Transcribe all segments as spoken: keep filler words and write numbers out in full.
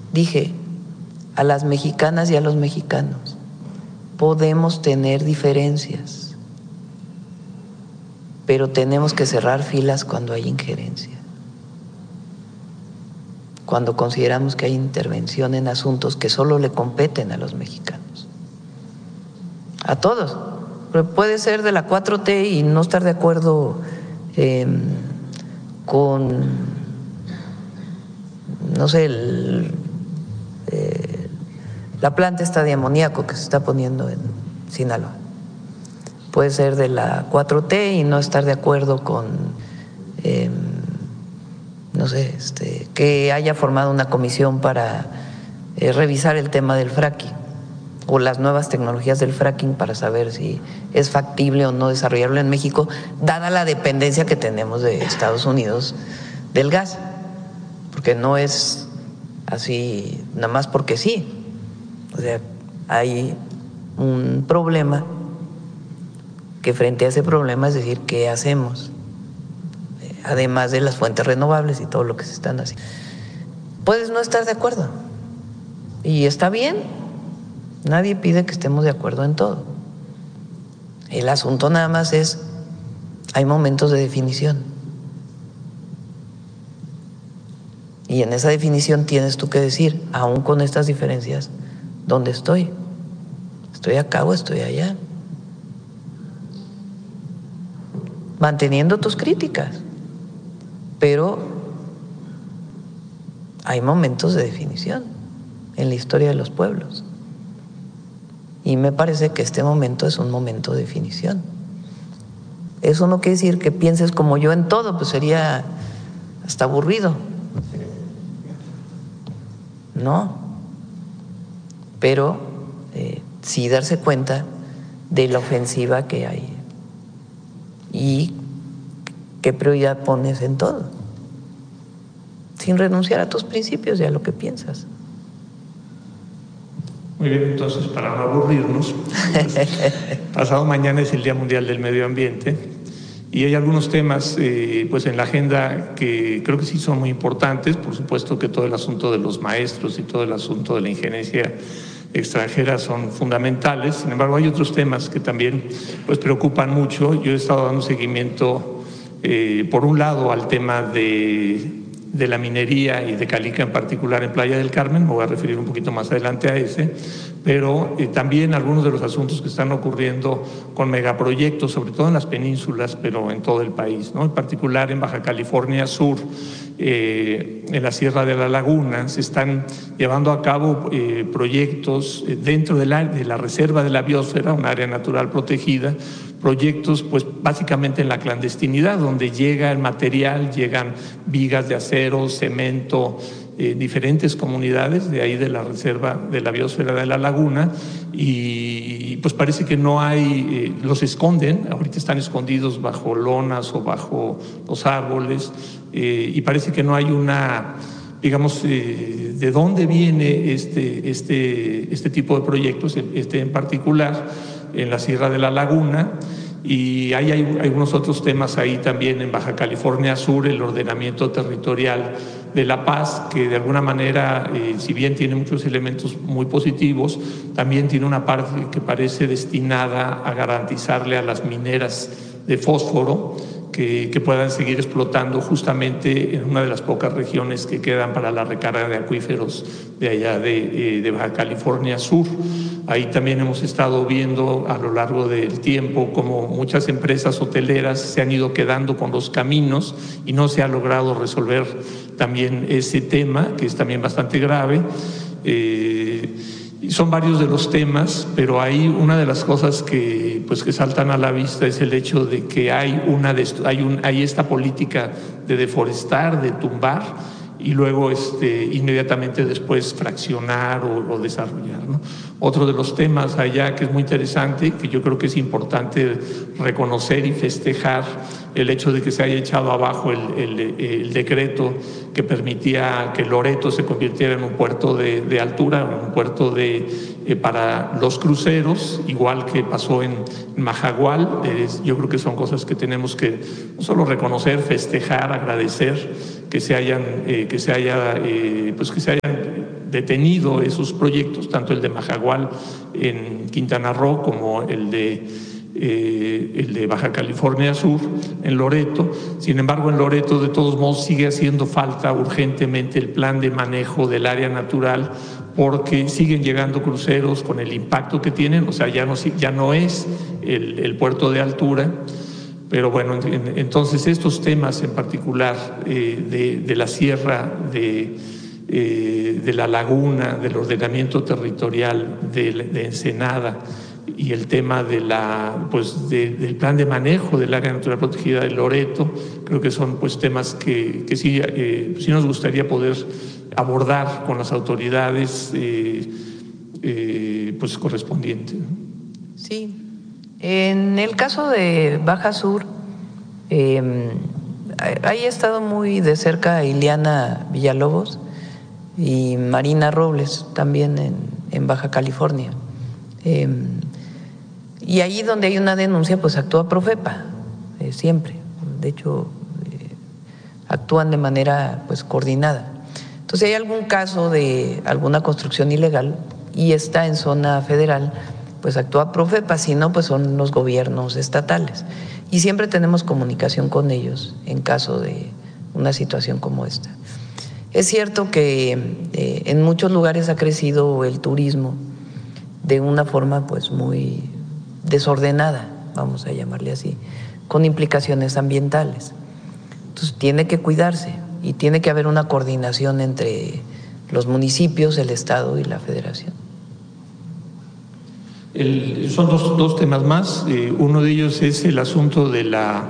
dije a las mexicanas y a los mexicanos, podemos tener diferencias, pero tenemos que cerrar filas cuando hay injerencia, cuando consideramos que hay intervención en asuntos que solo le competen a los mexicanos, a todos. Puede ser de la cuatro T y no estar de acuerdo eh, con, no sé, el, eh, la planta esta de amoníaco que se está poniendo en Sinaloa. Puede ser de la cuatro T y no estar de acuerdo con, eh, no sé, este, que haya formado una comisión para eh, revisar el tema del fracking o las nuevas tecnologías del fracking para saber si es factible o no desarrollarlo en México, dada la dependencia que tenemos de Estados Unidos del gas, porque no es así nada más porque sí. O sea, hay un problema que frente a ese problema es decir, ¿qué hacemos? Además de las fuentes renovables y todo lo que se están haciendo. Puedes no estar de acuerdo y está bien. Nadie pide que estemos de acuerdo en todo. El asunto nada más es, hay momentos de definición. Y en esa definición tienes tú que decir, aún con estas diferencias, ¿dónde estoy? ¿Estoy acá o estoy allá? Manteniendo tus críticas, pero hay momentos de definición en la historia de los pueblos. Y me parece que este momento es un momento de definición. Eso no quiere decir que pienses como yo en todo, pues sería hasta aburrido. No. Pero eh, sí darse cuenta de la ofensiva que hay y qué prioridad pones en todo, sin renunciar a tus principios y a lo que piensas. Muy bien, entonces, para no aburrirnos, pues, pasado mañana es el Día Mundial del Medio Ambiente y hay algunos temas eh, pues en la agenda que creo que sí son muy importantes. Por supuesto que todo el asunto de los maestros y todo el asunto de la injerencia extranjera son fundamentales. Sin embargo, hay otros temas que también pues preocupan mucho. Yo he estado dando seguimiento, eh, por un lado, al tema de de la minería y de Calica en particular en Playa del Carmen, me voy a referir un poquito más adelante a ese, pero eh, también algunos de los asuntos que están ocurriendo con megaproyectos, sobre todo en las penínsulas, pero en todo el país, ¿no? En particular en Baja California Sur, eh, en la Sierra de la Laguna, se están llevando a cabo eh, proyectos dentro de la, de la Reserva de la Biosfera, un área natural protegida, proyectos pues básicamente en la clandestinidad, donde llega el material, llegan vigas de acero, cemento, eh, diferentes comunidades de ahí de la Reserva de la Biosfera de la Laguna y pues parece que no hay, eh, los esconden, ahorita están escondidos bajo lonas o bajo los árboles eh, y parece que no hay una, digamos, eh, de dónde viene este, este, este tipo de proyectos, este en particular, en la Sierra de la Laguna, y hay, hay algunos otros temas ahí también en Baja California Sur, el ordenamiento territorial de La Paz, que de alguna manera, eh, si bien tiene muchos elementos muy positivos, también tiene una parte que parece destinada a garantizarle a las mineras de fósforo que, que puedan seguir explotando justamente en una de las pocas regiones que quedan para la recarga de acuíferos de allá de, eh, de Baja California Sur. Ahí también hemos estado viendo a lo largo del tiempo cómo muchas empresas hoteleras se han ido quedando con los caminos y no se ha logrado resolver también ese tema, que es también bastante grave. Eh, son varios de los temas, pero hay una de las cosas que, pues, que saltan a la vista es el hecho de que hay, una, hay, un, hay esta política de deforestar, de tumbar, y luego este, inmediatamente después fraccionar o, o desarrollar, ¿no? Otro de los temas allá que es muy interesante, que yo creo que es importante reconocer y festejar el hecho de que se haya echado abajo el, el, el decreto que permitía que Loreto se convirtiera en un puerto de, de altura, un puerto de, eh, para los cruceros, igual que pasó en Majagual. Eh, yo creo que son cosas que tenemos que no solo reconocer, festejar, agradecer, que se hayan, eh, que se haya, eh, pues que se hayan detenido esos proyectos, tanto el de Majagual en Quintana Roo como el de, eh, el de Baja California Sur, en Loreto. Sin embargo, en Loreto, de todos modos, sigue haciendo falta urgentemente el plan de manejo del área natural, porque siguen llegando cruceros con el impacto que tienen, o sea, ya no, ya no es el, el puerto de altura. Pero bueno, entonces estos temas en particular eh, de, de la sierra, de, eh, de la laguna, del ordenamiento territorial, de, de Ensenada y el tema de la, pues, de, del plan de manejo del área natural protegida de Loreto, creo que son pues, temas que, que sí, eh, sí nos gustaría poder abordar con las autoridades eh, eh, pues, correspondientes. Sí. En el caso de Baja Sur, eh, ahí ha estado muy de cerca Ileana Villalobos y Marina Robles, también en, en Baja California. Eh, y ahí donde hay una denuncia, pues actúa Profepa, eh, siempre. De hecho, eh, actúan de manera pues coordinada. Entonces, si hay algún caso de alguna construcción ilegal y está en zona federal, pues actúa Profepa, si no, pues son los gobiernos estatales. Y siempre tenemos comunicación con ellos en caso de una situación como esta. Es cierto que eh, en muchos lugares ha crecido el turismo de una forma pues muy desordenada, vamos a llamarle así, con implicaciones ambientales. Entonces tiene que cuidarse y tiene que haber una coordinación entre los municipios, el Estado y la Federación. El, son dos, dos temas más. Eh, uno de ellos es el asunto de la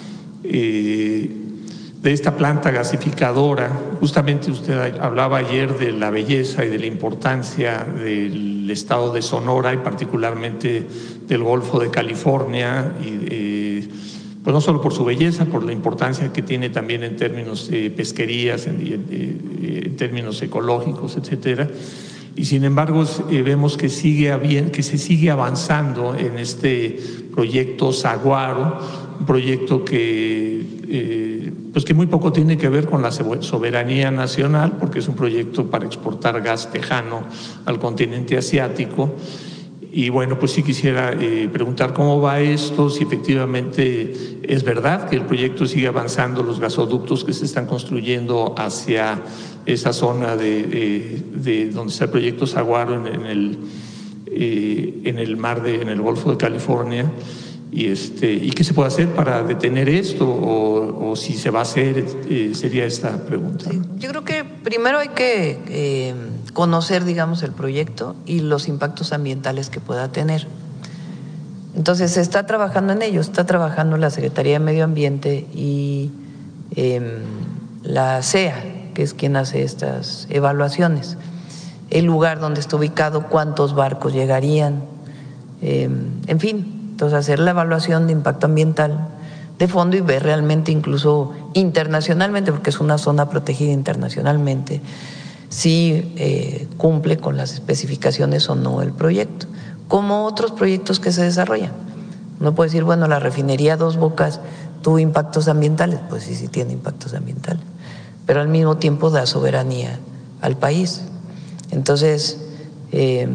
eh, de esta planta gasificadora. Justamente usted hablaba ayer de la belleza y de la importancia del estado de Sonora y particularmente del Golfo de California, y eh, pues no solo por su belleza, por la importancia que tiene también en términos de pesquerías, en, en, en términos ecológicos, etcétera. Y sin embargo eh, vemos que, sigue habiendo, que se sigue avanzando en este proyecto Saguaro, un proyecto que, eh, pues que muy poco tiene que ver con la soberanía nacional, porque es un proyecto para exportar gas tejano al continente asiático. Y bueno, pues sí quisiera eh, preguntar cómo va esto, si efectivamente es verdad que el proyecto sigue avanzando, los gasoductos que se están construyendo hacia esa zona de, de, de donde está el proyecto Saguaro en, en, el, eh, en el mar, de, en el Golfo de California, y, este, y qué se puede hacer para detener esto, o, o si se va a hacer, eh, sería esta pregunta. Sí, yo creo que primero hay que eh, conocer, digamos, el proyecto y los impactos ambientales que pueda tener. Entonces se está trabajando en ello, está trabajando la Secretaría de Medio Ambiente y eh, la C E A, que es quien hace estas evaluaciones, el lugar donde está ubicado, cuántos barcos llegarían, eh, en fin, entonces hacer la evaluación de impacto ambiental de fondo y ver realmente incluso internacionalmente, porque es una zona protegida internacionalmente, si eh, cumple con las especificaciones o no el proyecto, como otros proyectos que se desarrollan. Uno puede decir, bueno, la refinería Dos Bocas tuvo impactos ambientales, pues sí, sí tiene impactos ambientales, pero al mismo tiempo da soberanía al país. Entonces, eh,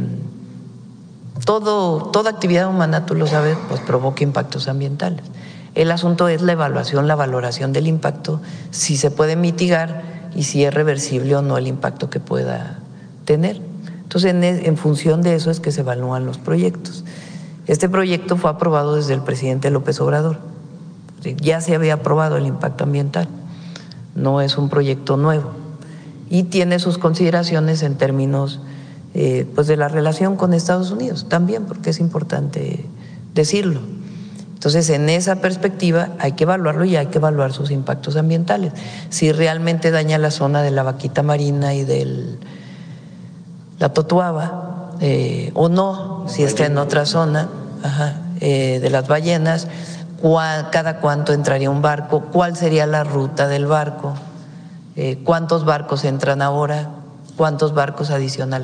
todo, toda actividad humana, tú lo sabes, pues provoca impactos ambientales. El asunto es la evaluación, la valoración del impacto, si se puede mitigar y si es reversible o no el impacto que pueda tener. Entonces, en, en función de eso es que se evalúan los proyectos. Este proyecto fue aprobado desde el presidente López Obrador. Ya se había aprobado el impacto ambiental, no es un proyecto nuevo. Y tiene sus consideraciones en términos eh, pues de la relación con Estados Unidos también, porque es importante decirlo. Entonces, en esa perspectiva hay que evaluarlo y hay que evaluar sus impactos ambientales. Si realmente daña la zona de la vaquita marina y de la totuaba eh, o no, si está en otra zona ajá, eh, de las ballenas, cuál, cada cuánto entraría un barco, cuál sería la ruta del barco, eh, cuántos barcos entran ahora, cuántos barcos adicionales